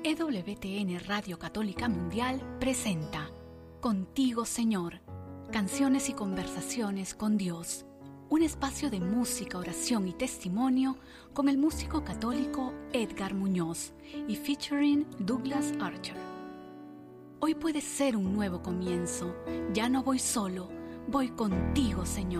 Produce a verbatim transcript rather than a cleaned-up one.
E W T N Radio Católica Mundial presenta Contigo, Señor, canciones y conversaciones con Dios. Un espacio de música, oración y testimonio con el músico católico Edgar Muñoz y featuring Douglas Archer. Hoy puede ser un nuevo comienzo. Ya no voy solo, voy contigo, Señor.